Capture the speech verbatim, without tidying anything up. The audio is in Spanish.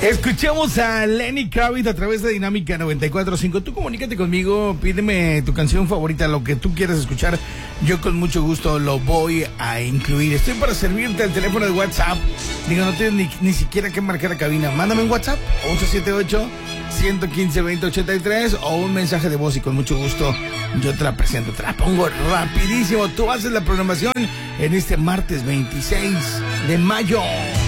Escuchamos a Lenny Kravitz a través de Dinámica noventa y cuatro punto cinco. Tú comunícate conmigo, pídeme tu canción favorita, lo que tú quieras escuchar. Yo con mucho gusto lo voy a incluir. Estoy para servirte el teléfono de WhatsApp. Digo, no tienes ni, ni siquiera que marcar la cabina. Mándame un WhatsApp, ocho siete ocho, uno uno cinco, dos cero ocho tres, o un mensaje de voz y con mucho gusto yo te la presento. Te la pongo rapidísimo. Tú haces la programación en este martes veintiséis de mayo.